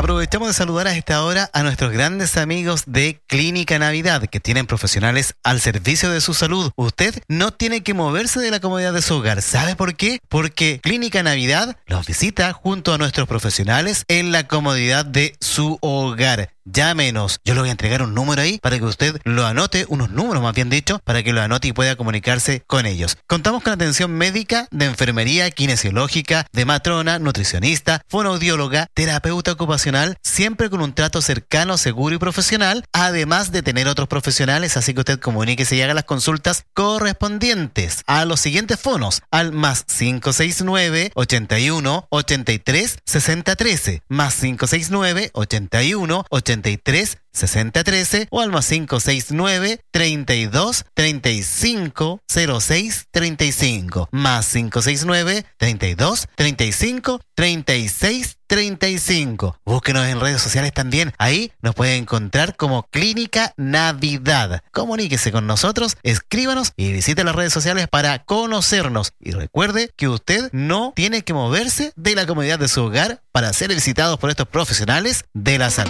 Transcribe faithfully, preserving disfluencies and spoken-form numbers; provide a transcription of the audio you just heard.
Aprovechamos de saludar a esta hora a nuestros grandes amigos de Clínica Navidad, que tienen profesionales al servicio de su salud. Usted no tiene que moverse de la comodidad de su hogar. ¿Sabe por qué? Porque Clínica Navidad los visita junto a nuestros profesionales en la comodidad de su hogar. Llámenos. Yo le voy a entregar un número ahí para que usted lo anote, unos números más bien dicho, para que lo anote y pueda comunicarse con ellos. Contamos con atención médica, de enfermería, kinesiológica, de matrona, nutricionista, fonoaudióloga, terapeuta ocupacional, siempre con un trato cercano, seguro y profesional, además de tener otros profesionales, así que usted comuníquese y haga las consultas correspondientes a los siguientes fonos, al más cinco seis nueve, ochenta y uno, ochenta y tres, sesenta trece, más cinco seis nueve, ochenta y uno, ochenta y tres, sesenta trece o al más cinco seis nueve, treinta y dos, treinta y cinco, cero seis, treinta y cinco, más cinco seis nueve, treinta y dos, treinta y cinco, treinta y seis, treinta y cinco. Búsquenos en redes sociales también. Ahí nos puede encontrar como Clínica Navidad. Comuníquese con nosotros, escríbanos y visite las redes sociales para conocernos. Y recuerde que usted no tiene que moverse de la comodidad de su hogar para ser visitados por estos profesionales de la salud.